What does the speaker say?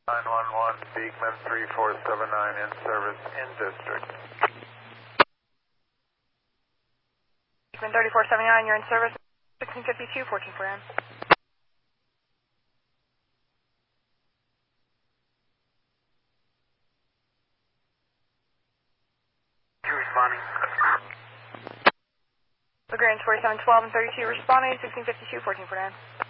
911, Beekman 3479 in service in district. Beekman 3479, you're in service. 1652, 14 for M. You responding? LaGrange 4712 and 32 responding. 1652, 14 for M.